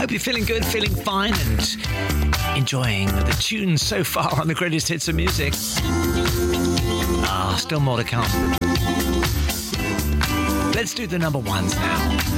Hope you're feeling good, feeling fine, and enjoying the tunes so far on the greatest hits of music. Still more to come. Let's do the number ones now.